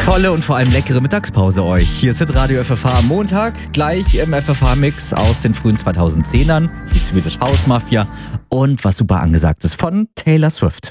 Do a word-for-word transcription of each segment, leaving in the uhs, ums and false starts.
Tolle und vor allem leckere Mittagspause euch. Hier ist Radio F F H am Montag, gleich im F F H-Mix aus den frühen zweitausendzehnern, die Swedish House Mafia und was super angesagt ist von Taylor Swift.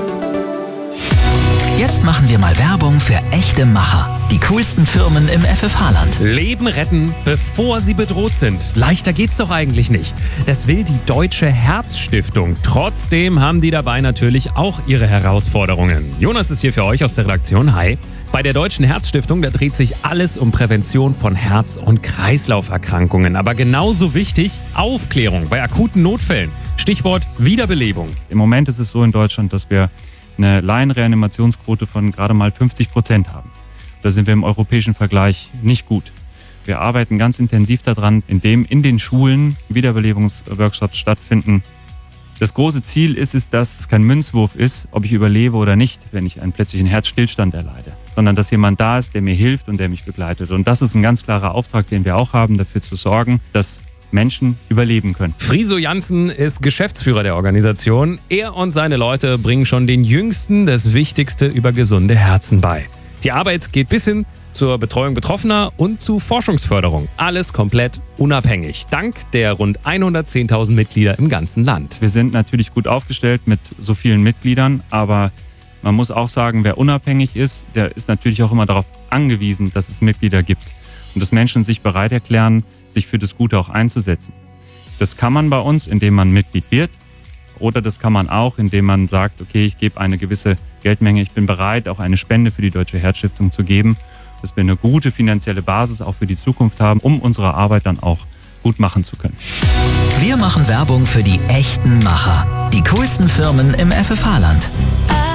Jetzt machen wir mal Werbung für echte Macher. Die coolsten Firmen im F F H-Land. Leben retten, bevor sie bedroht sind. Leichter geht's doch eigentlich nicht. Das will die Deutsche Herzstiftung. Trotzdem haben die dabei natürlich auch ihre Herausforderungen. Jonas ist hier für euch aus der Redaktion. Hi. Bei der Deutschen Herzstiftung, da dreht sich alles um Prävention von Herz- und Kreislauferkrankungen. Aber genauso wichtig, Aufklärung bei akuten Notfällen. Stichwort Wiederbelebung. Im Moment ist es so in Deutschland, dass wir eine Laienreanimationsquote von gerade mal fünfzig Prozent haben. Da sind wir im europäischen Vergleich nicht gut. Wir arbeiten ganz intensiv daran, indem in den Schulen Wiederbelebungsworkshops stattfinden. Das große Ziel ist es, dass es kein Münzwurf ist, ob ich überlebe oder nicht, wenn ich einen plötzlichen Herzstillstand erleide, sondern dass jemand da ist, der mir hilft und der mich begleitet. Und das ist ein ganz klarer Auftrag, den wir auch haben, dafür zu sorgen, dass Menschen überleben können. Friso Jansen ist Geschäftsführer der Organisation. Er und seine Leute bringen schon den Jüngsten das Wichtigste über gesunde Herzen bei. Die Arbeit geht bis hin zur Betreuung Betroffener und zu Forschungsförderung. Alles komplett unabhängig, dank der rund hundertzehntausend Mitglieder im ganzen Land. Wir sind natürlich gut aufgestellt mit so vielen Mitgliedern, aber man muss auch sagen, wer unabhängig ist, der ist natürlich auch immer darauf angewiesen, dass es Mitglieder gibt und dass Menschen sich bereit erklären, sich für das Gute auch einzusetzen. Das kann man bei uns, indem man Mitglied wird, oder das kann man auch, indem man sagt, okay, ich gebe eine gewisse Geldmenge, ich bin bereit, auch eine Spende für die Deutsche Herzstiftung zu geben, dass wir eine gute finanzielle Basis auch für die Zukunft haben, um unsere Arbeit dann auch gut machen zu können. Wir machen Werbung für die echten Macher, die coolsten Firmen im F F H-Land.